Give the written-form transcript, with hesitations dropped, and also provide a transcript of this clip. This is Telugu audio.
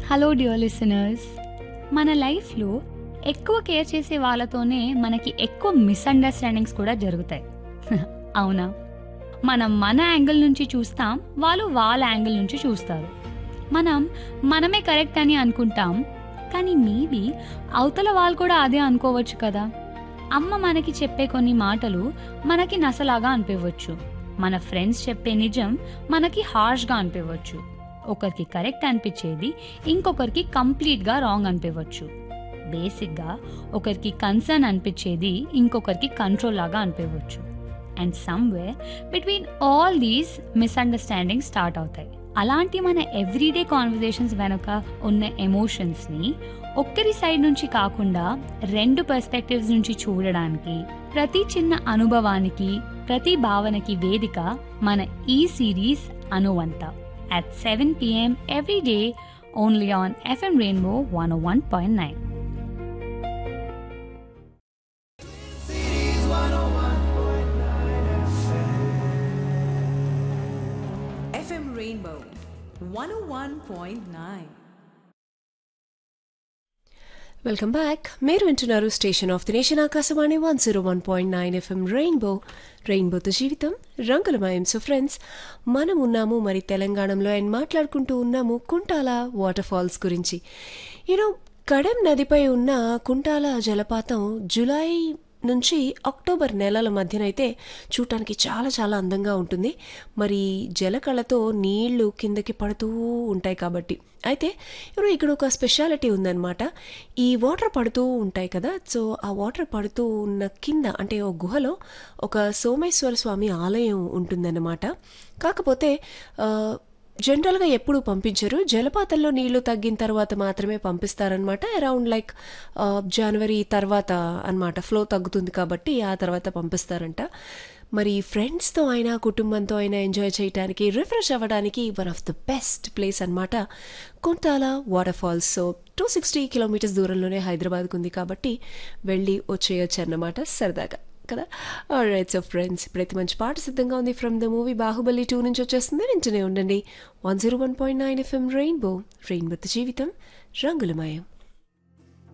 హలో డియర్ లిసనర్స్, మన లైఫ్లో ఎక్కువ కేర్ చేసే వాళ్ళతోనే మనకి ఎక్కువ మిస్అండర్స్టాండింగ్స్ కూడా జరుగుతాయి. అవునా? మనం మన యాంగిల్ నుంచి చూస్తాం, వాళ్ళు వాళ్ళ యాంగిల్ నుంచి చూస్తారు. మనమే కరెక్ట్ అని అనుకుంటాం, కానీ మేబీ అవతల వాళ్ళు కూడా అదే అనుకోవచ్చు కదా. అమ్మ మనకి చెప్పే కొన్ని మాటలు మనకి నసలాగా అనిపించవచ్చు. మన ఫ్రెండ్స్ చెప్పే నిజం మనకి హార్ష్గా అనిపించవచ్చు. ఒకరికి కరెక్ట్ అనిపించేది ఇంకొకరికి కంప్లీట్గా రాంగ్ అనిపించవచ్చు. బేసిక్గా ఒకరికి కన్సర్న్ అనిపించేది ఇంకొకరికి కంట్రోల్ లాగా అనిపించవచ్చు. And somewhere between all these misunderstanding start అవుతాయి. అలాంటి మన ఎవ్రీడే కాన్వర్జేషన్స్ వెనుక ఉన్న ఎమోషన్స్ని ఒక్కరి సైడ్ నుంచి కాకుండా రెండు పర్స్పెక్టివ్స్ నుంచి చూడడానికి, ప్రతి చిన్న అనుభవానికి, ప్రతి భావనకి వేదిక మన ఈ series అనువంత at 7 p.m. every day only on FM Rainbow 101.9. FM Rainbow 101.9. Welcome back. మీరు వింటున్నారు station of the nation Akashvani 101.9 FM రెయిన్బోతో జీవితం రంగులమయం. సో ఫ్రెండ్స్, మనం ఉన్నాము మరి తెలంగాణలో అండ్ మాట్లాడుకుంటూ ఉన్నాము కుంటాల వాటర్ ఫాల్స్ గురించి. కడెం నదిపై ఉన్న కుంటాల జలపాతం జూలై నుంచి అక్టోబర్ నెలల మధ్యనైతే చూడటానికి చాలా చాలా అందంగా ఉంటుంది. మరి జలకళతో నీళ్లు కిందకి పడుతూ ఉంటాయి కాబట్టి. అయితే ఇక్కడ ఒక స్పెషాలిటీ ఉందన్నమాట. ఈ వాటర్ పడుతూ ఉంటాయి కదా, సో ఆ వాటర్ పడుతూ ఉన్న కింద అంటే ఒక గుహలో ఒక సోమేశ్వర స్వామి ఆలయం ఉంటుందన్నమాట. కాకపోతే జనరల్గా ఎప్పుడూ పంపించరు, జలపాతంలో నీళ్లు తగ్గిన తర్వాత మాత్రమే పంపిస్తారనమాట. అరౌండ్ లైక్ జనవరి తర్వాత అనమాట, ఫ్లో తగ్గుతుంది కాబట్టి ఆ తర్వాత పంపిస్తారంట. మరి ఫ్రెండ్స్తో అయినా కుటుంబంతో అయినా ఎంజాయ్ చేయడానికి, రిఫ్రెష్ అవ్వడానికి one of the best place అనమాట Kuntala water falls. So 260 kilometres దూరంలోనే హైదరాబాద్కు ఉంది కాబట్టి వెళ్ళి వచ్చేయచ్చు అన్నమాట సరదాగా కదా. ఆల్రైట్, సో ఫ్రెండ్స్, ఇప్పుడైతే మంచి పాట సిద్ధంగా ఉంది ఫ్రమ్ ద మూవీ బాహుబలి 2 నుంచి వచ్చేస్తుంది. వింటూనే ఉండండి 101.9 FM రెయిన్బోతో జీవితం రంగులమయం.